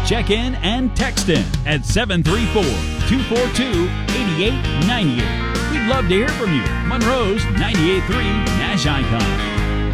Check in and text in at 734-242-8898. We'd love to hear from you. Monroe's 98.3 Nash Icon.